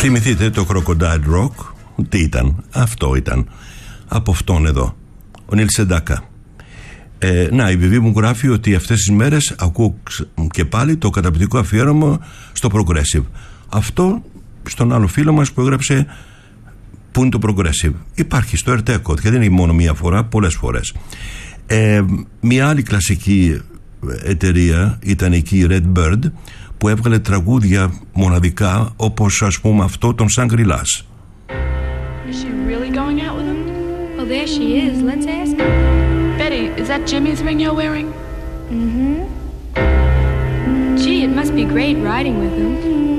Θυμηθείτε το Crocodile Rock. Τι ήταν? Αυτό ήταν. Από αυτόν εδώ, ο Νίλ Σεντάκα. Να, η Βιβί μου γράφει ότι αυτές τις μέρες ακούω και πάλι το καταπληκτικό αφιέρωμα στο Progressive. Αυτό στον άλλο φίλο μας που έγραψε που είναι το Progressive. Υπάρχει στο Ερτέκο και δεν είναι μόνο μία φορά, πολλές φορές. Μία άλλη κλασική εταιρεία ήταν εκεί η Red Bird, που έβγαλε τραγούδια μοναδικά, όπως ας πούμε αυτό των Shangri-Las. Is she really going out with him? Well, there she is. Let's ask her. Betty, is that Jimmy's ring you're wearing? Mm-hmm. Gee, it must be great riding with him.